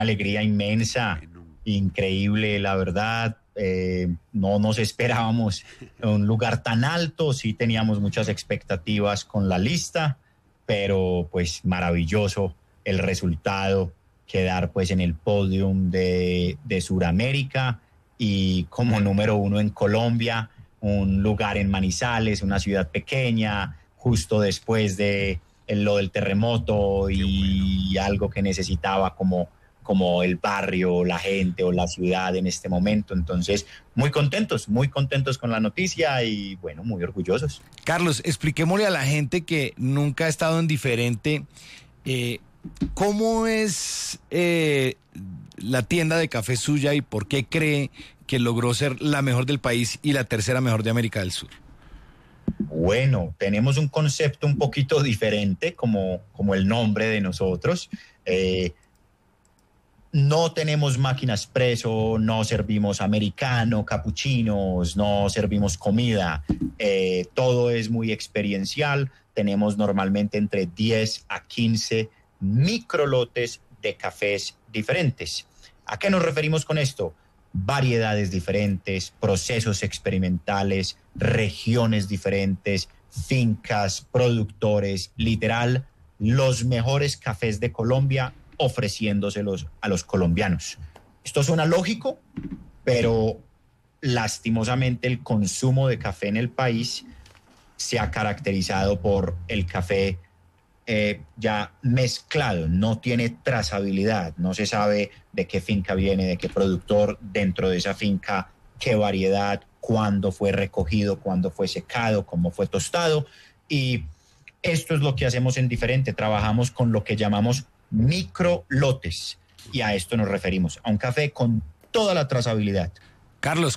alegría inmensa, increíble, la verdad. No nos esperábamos un lugar tan alto, sí teníamos muchas expectativas con la lista, pero pues maravilloso el resultado, quedar pues en el podium de Sudamérica y como número uno en Colombia, un lugar en Manizales, una ciudad pequeña, justo después de lo del terremoto y algo que necesitaba como el barrio, la gente o la ciudad en este momento. Entonces, muy contentos con la noticia y bueno, muy orgullosos. Carlos, expliquémosle a la gente que nunca ha estado en Diferente, ¿cómo es la tienda de café suya y por qué cree que logró ser la mejor del país y la tercera mejor de América del Sur? Bueno, tenemos un concepto un poquito diferente como el nombre de nosotros. No tenemos máquina expreso, no servimos americano, capuchinos, no servimos comida. Todo es muy experiencial. Tenemos normalmente entre 10 a 15 microlotes de cafés diferentes. ¿A qué nos referimos con esto? Variedades diferentes, procesos experimentales, regiones diferentes, fincas, productores, literal, los mejores cafés de Colombia ofreciéndoselos a los colombianos. Esto suena lógico, pero lastimosamente el consumo de café en el país se ha caracterizado por el café ya mezclado, no tiene trazabilidad, no se sabe de qué finca viene, de qué productor, dentro de esa finca, qué variedad, cuándo fue recogido, cuándo fue secado, cómo fue tostado. Y esto es lo que hacemos en Diferente, trabajamos con lo que llamamos microlotes y a esto nos referimos, a un café con toda la trazabilidad. Carlos,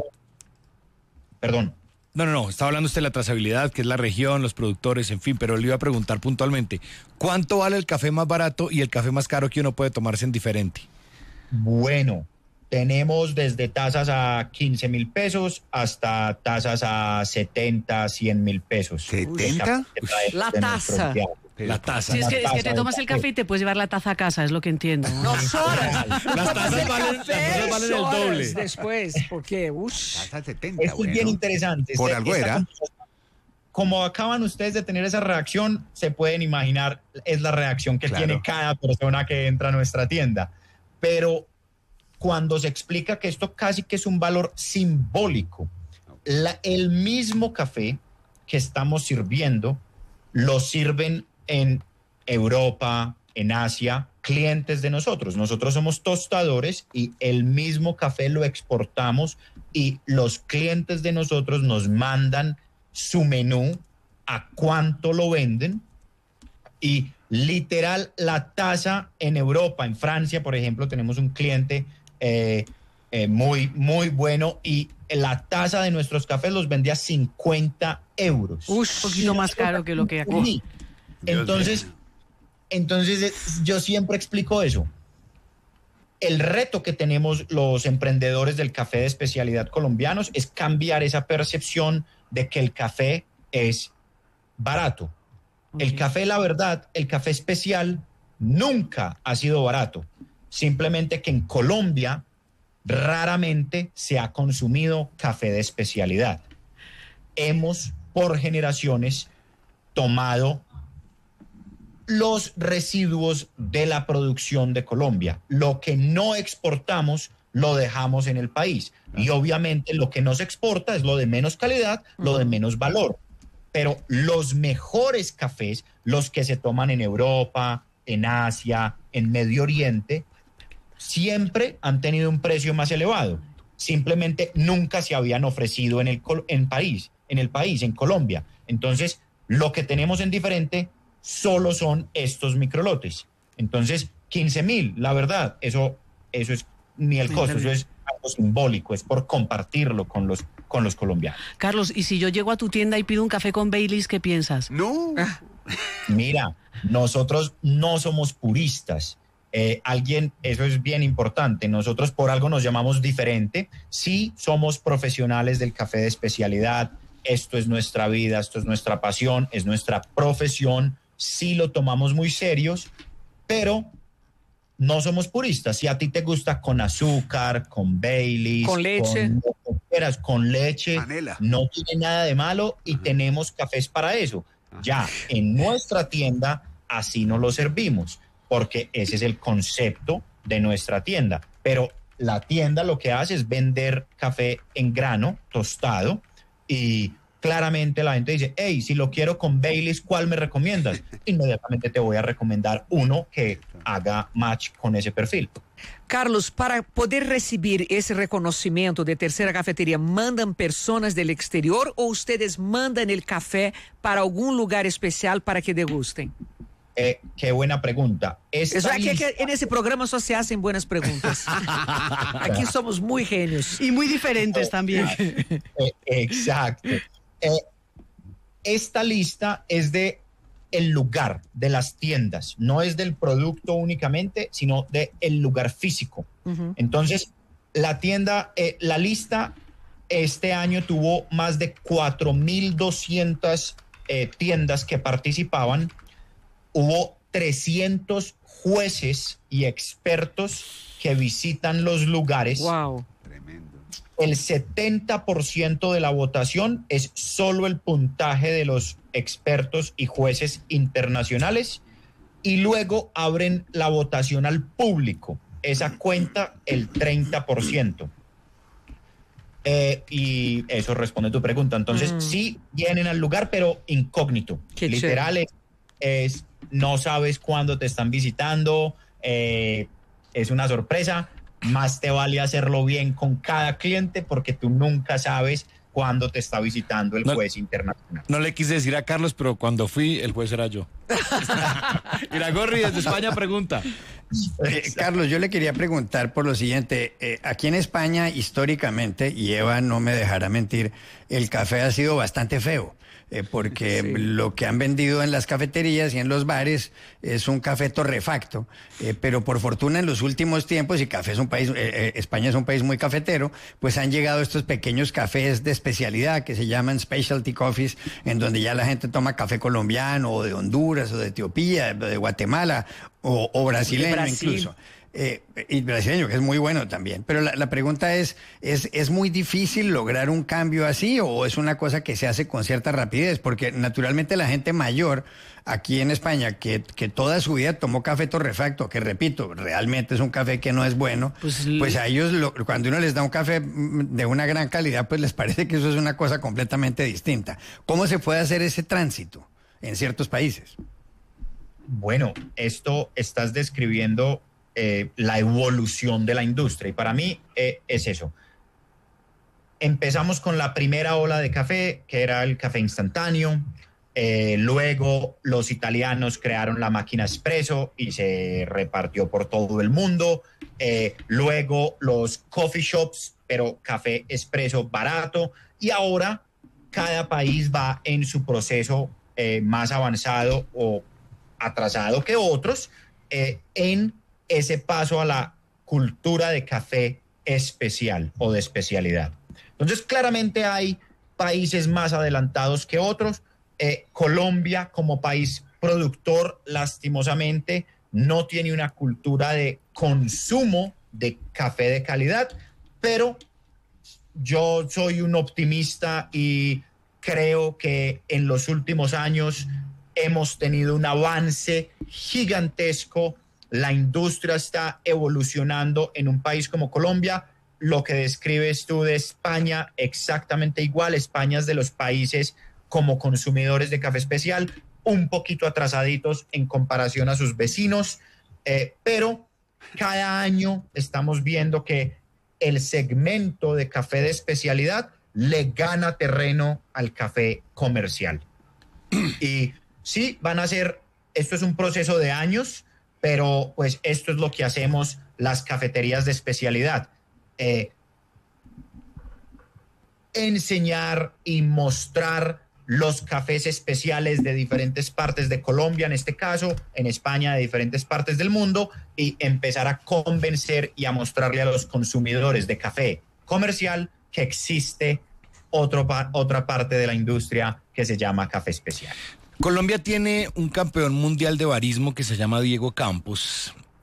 Perdón. No, estaba hablando usted de la trazabilidad, que es la región, los productores, en fin, pero le iba a preguntar puntualmente, ¿cuánto vale el café más barato y el café más caro que uno puede tomarse en Diferente? Bueno, tenemos desde tasas a 15,000 pesos hasta tasas a 70, 100,000 pesos. ¿70? La taza. La taza. Sí, es que te tomas el café y te puedes llevar la taza a casa, es lo que entiendo. No, horas. Las tazas valen el doble. Después, ¿por qué? Hasta 70, Esto es bien interesante. Por algo era. Como acaban ustedes de tener esa reacción, se pueden imaginar, es la reacción que tiene cada persona que entra a nuestra tienda. Pero cuando se explica que esto casi que es un valor simbólico, el mismo café que estamos sirviendo, lo sirven en Europa, en Asia, clientes de nosotros. Nosotros somos tostadores y el mismo café lo exportamos y los clientes de nosotros nos mandan su menú, a cuánto lo venden y literal la tasa en Europa, en Francia, por ejemplo, tenemos un cliente muy, muy bueno y la tasa de nuestros cafés los vendía a 50 euros. Un poquito más caro que lo que aquí. Entonces, yo siempre explico eso. El reto que tenemos los emprendedores del café de especialidad colombianos es cambiar esa percepción de que el café es barato. El café, la verdad, el café especial nunca ha sido barato. Simplemente que en Colombia raramente se ha consumido café de especialidad. Hemos, por generaciones, tomado los residuos de la producción de Colombia. Lo que no exportamos lo dejamos en el país. Y obviamente lo que no se exporta es lo de menos calidad, lo de menos valor. Pero los mejores cafés, los que se toman en Europa, en Asia, en Medio Oriente, siempre han tenido un precio más elevado. Simplemente nunca se habían ofrecido en el país, en Colombia. Entonces, lo que tenemos en Diferente solo son estos microlotes. Entonces, 15,000, la verdad, eso es ni el costo, eso es algo simbólico, es por compartirlo con los colombianos. Carlos, y si yo llego a tu tienda y pido un café con Baileys, ¿qué piensas? No. Mira, nosotros no somos puristas. Eso es bien importante. Nosotros por algo nos llamamos Diferente. Sí, somos profesionales del café de especialidad. Esto es nuestra vida, esto es nuestra pasión, es nuestra profesión. Sí lo tomamos muy serios, pero no somos puristas. Si a ti te gusta con azúcar, con Baileys, Con leche. con lo que quieras, con leche, Panela. no tiene nada de malo y tenemos cafés para eso. Ya en nuestra tienda así no lo servimos, porque ese es el concepto de nuestra tienda. Pero la tienda lo que hace es vender café en grano, tostado, y claramente la gente dice, hey, si lo quiero con Baileys, ¿cuál me recomiendas? Inmediatamente te voy a recomendar uno que haga match con ese perfil. Carlos, para poder recibir ese reconocimiento de tercera cafetería, ¿mandan personas del exterior o ustedes mandan el café para algún lugar especial para que degusten? Qué buena pregunta. Eso aquí en ese programa solo se hacen buenas preguntas. Aquí somos muy genios. Y muy diferentes también. Exacto. Esta lista es de el lugar, de las tiendas, no es del producto únicamente, sino de el lugar físico. Entonces, la tienda, la lista este año tuvo más de 4.200 tiendas que participaban. Hubo 300 jueces y expertos que visitan los lugares. Wow. Tremendo. El 70% de la votación es solo el puntaje de los expertos y jueces internacionales y luego abren la votación al público. Esa cuenta el 30%. Y eso responde a tu pregunta. Entonces, sí vienen al lugar, pero incógnito. Qué Literal es no sabes cuándo te están visitando, es una sorpresa. Más te vale hacerlo bien con cada cliente porque tú nunca sabes cuándo te está visitando el juez internacional. No le quise decir a Carlos, pero cuando fui, el juez era yo. Iragorri, desde España, pregunta. Carlos, yo le quería preguntar por lo siguiente. Aquí en España, históricamente, y Eva no me dejará mentir, el café ha sido bastante feo. Porque lo que han vendido en las cafeterías y en los bares es un café torrefacto, pero por fortuna en los últimos tiempos, y café es un país, España es un país muy cafetero, pues han llegado estos pequeños cafés de especialidad que se llaman specialty coffees, en donde ya la gente toma café colombiano o de Honduras o de Etiopía, de Guatemala o brasileño incluso. Y brasileño, que es muy bueno también. Pero la pregunta es muy difícil lograr un cambio así o es una cosa que se hace con cierta rapidez? Porque naturalmente la gente mayor aquí en España que toda su vida tomó café torrefacto, que repito, realmente es un café que no es bueno, pues a ellos cuando uno les da un café de una gran calidad, pues les parece que eso es una cosa completamente distinta. ¿Cómo se puede hacer ese tránsito en ciertos países? Bueno, esto estás describiendo la evolución de la industria y para mí es eso. Empezamos con la primera ola de café, que era el café instantáneo. Luego los italianos crearon la máquina espresso y se repartió por todo el mundo. Luego los coffee shops, pero café espresso barato. Y ahora cada país va en su proceso más avanzado o atrasado que otros en ese paso a la cultura de café especial o de especialidad. Entonces, claramente hay países más adelantados que otros. Colombia, como país productor, lastimosamente, no tiene una cultura de consumo de café de calidad, pero yo soy un optimista y creo que en los últimos años hemos tenido un avance gigantesco. La industria está evolucionando en un país como Colombia. Lo que describes tú de España, exactamente igual. España es de los países como consumidores de café especial, un poquito atrasaditos en comparación a sus vecinos, pero cada año estamos viendo que el segmento de café de especialidad le gana terreno al café comercial. Y sí, esto es un proceso de años, pero pues esto es lo que hacemos las cafeterías de especialidad. Enseñar y mostrar los cafés especiales de diferentes partes de Colombia, en este caso, en España, de diferentes partes del mundo, y empezar a convencer y a mostrarle a los consumidores de café comercial que existe otra parte de la industria que se llama café especial. Colombia tiene un campeón mundial de barismo que se llama Diego Campos.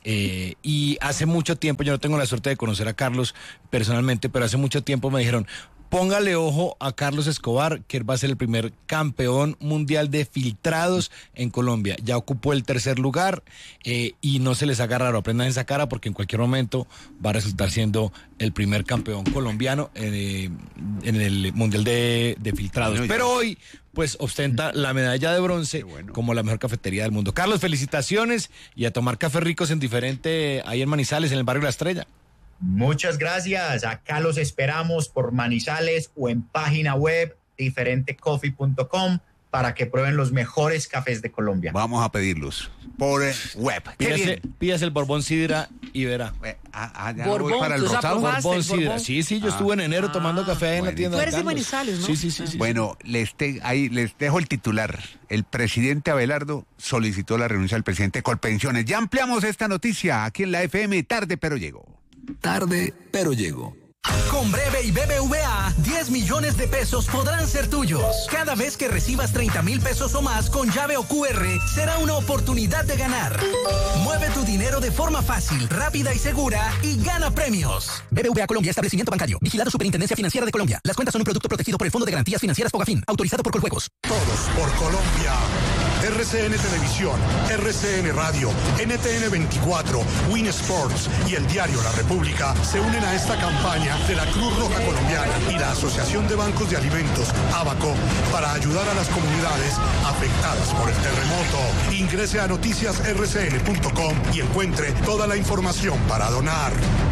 Y hace mucho tiempo, yo no tengo la suerte de conocer a Carlos personalmente, pero hace mucho tiempo me dijeron, póngale ojo a Carlos Escobar, que él va a ser el primer campeón mundial de filtrados en Colombia. Ya ocupó el 3er lugar y no se les haga raro, aprendan esa cara porque en cualquier momento va a resultar siendo el primer campeón colombiano en el mundial de filtrados. Pero hoy, pues, ostenta la medalla de bronce como la mejor cafetería del mundo. Carlos, felicitaciones y a tomar cafés ricos en diferente, ahí en Manizales, en el barrio La Estrella. Muchas gracias. Acá los esperamos por Manizales o en página web diferentecoffee.com para que prueben los mejores cafés de Colombia. Vamos a pedirlos por web. Pídase el Borbón Sidra y verá. Ya Borbón, para el rosado. Borbón Sidra. Sí, yo estuve en enero tomando café en la tienda. Tú eres de Manizales, ¿no? Sí. Bueno, ahí les dejo el titular. El presidente Abelardo solicitó la renuncia del presidente Colpensiones. Ya ampliamos esta noticia aquí en la FM. Tarde, pero llegó. Tarde, pero llego. Con Breve y BBVA, 10 millones de pesos podrán ser tuyos. Cada vez que recibas 30,000 pesos o más con llave o QR, será una oportunidad de ganar. Mueve tu dinero de forma fácil, rápida y segura y gana premios. BBVA Colombia, establecimiento bancario. Vigilado Superintendencia Financiera de Colombia. Las cuentas son un producto protegido por el Fondo de Garantías Financieras Fogafín. Autorizado por Coljuegos. Todos por Colombia. RCN Televisión, RCN Radio, NTN 24, Win Sports y el diario La República se unen a esta campaña de la Cruz Roja Colombiana y la Asociación de Bancos de Alimentos, ABACO, para ayudar a las comunidades afectadas por el terremoto. Ingrese a noticiasrcn.com y encuentre toda la información para donar.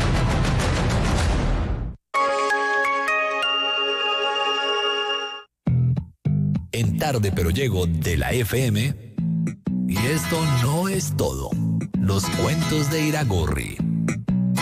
En Tarde pero llego de la FM. Y esto no es todo. Los cuentos de Iragorri.